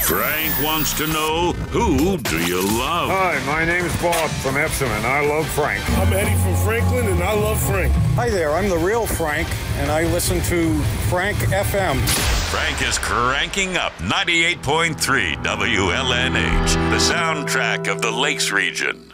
Frank wants to know, who do you love? Hi, my name's Bob from Epsom, and I love Frank. I'm Eddie from Franklin, and I love Frank. Hi there, I'm the real Frank, and I listen to Frank FM. Frank is cranking up 98.3 WLNH, the soundtrack of the Lakes region.